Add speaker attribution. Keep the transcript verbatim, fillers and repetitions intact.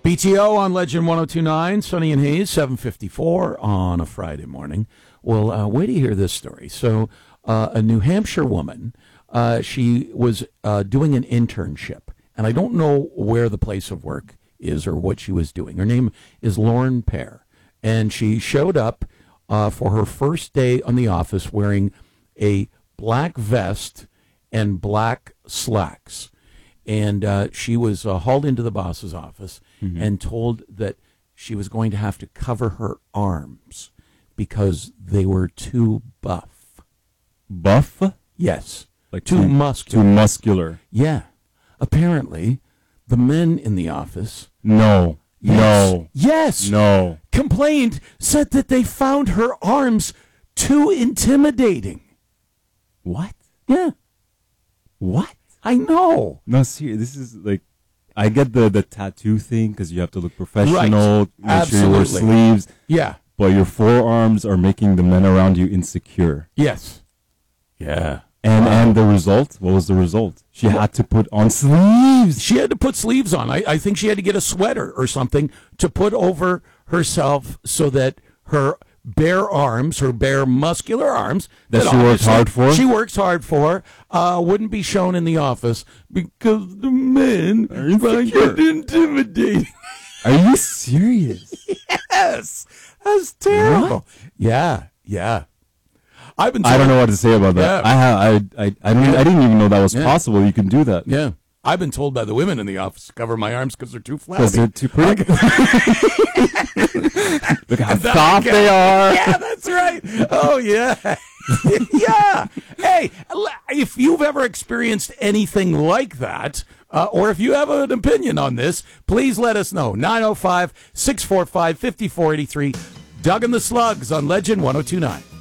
Speaker 1: B T O on Legend one oh two point nine, Sunny and Hayes, seven fifty-four on a Friday morning. Well, uh, wait to hear this story. So uh, a New Hampshire woman, uh, she was uh, doing an internship, and I don't know where the place of work is or what she was doing. Her name is Lauren Pear, and she showed up uh, for her first day on the office wearing a black vest and black slacks. And uh, she was uh, hauled into the boss's office mm-hmm. and told that she was going to have to cover her arms because they were too buff.
Speaker 2: Buff?
Speaker 1: Yes.
Speaker 2: Like
Speaker 1: too, too muscular.
Speaker 2: Too muscular.
Speaker 1: Yeah. Apparently, the men in the office...
Speaker 2: No.
Speaker 1: Yes,
Speaker 2: no.
Speaker 1: Yes.
Speaker 2: No.
Speaker 1: Complained, said that they found her arms too intimidating.
Speaker 2: What?
Speaker 1: Yeah.
Speaker 2: What?
Speaker 1: I know.
Speaker 2: No, seriously, this is like, I get the, the tattoo thing because you have to look professional,
Speaker 1: right.
Speaker 2: make
Speaker 1: Absolutely.
Speaker 2: sure you wear sleeves.
Speaker 1: Yeah.
Speaker 2: But your forearms are making the men around you insecure.
Speaker 1: Yes. Yeah.
Speaker 2: And
Speaker 1: wow.
Speaker 2: and the result? What was the result? She what? had to put on sleeves.
Speaker 1: She had to put sleeves on. I, I think she had to get a sweater or something to put over herself so that her bare arms, her bare muscular arms,
Speaker 2: that, that she works hard for,
Speaker 1: she works hard for, uh, wouldn't be shown in the office because the men find it intimidating.
Speaker 2: Are you serious?
Speaker 1: Yes, that's terrible.
Speaker 2: What?
Speaker 1: Yeah, yeah. I've been.
Speaker 2: I don't know what to say about that.
Speaker 1: Yeah.
Speaker 2: I have. I. I. I don't.
Speaker 1: Yeah.
Speaker 2: I didn't even know that was
Speaker 1: yeah.
Speaker 2: possible. You can do that.
Speaker 1: Yeah. I've been told by the women in the office to cover my arms because they're too flabby.
Speaker 2: Because they're too pretty. Look how soft they are.
Speaker 1: Yeah, that's right. Oh, yeah. Yeah. Hey, if you've ever experienced anything like that, uh, or if you have an opinion on this, please let us know. nine oh five, six four five, five four eight three. Doug and the Slugs on Legend one oh two point nine.